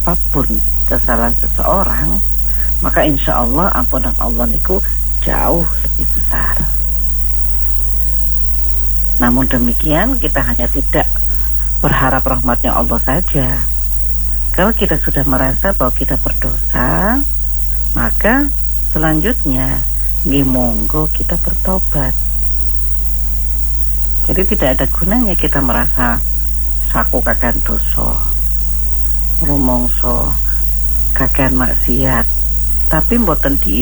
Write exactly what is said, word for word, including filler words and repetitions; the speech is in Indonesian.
apapun kesalahan seseorang, maka insya Allah ampunan Allah niku jauh lebih besar. Namun demikian, kita hanya tidak berharap rahmatnya Allah saja. Kalau kita sudah merasa bahwa kita berdosa, maka selanjutnya nggih monggo kita bertobat. Jadi tidak ada gunanya kita merasa saku kakean dosa, rumangsa kakean maksiat, tapi mboten di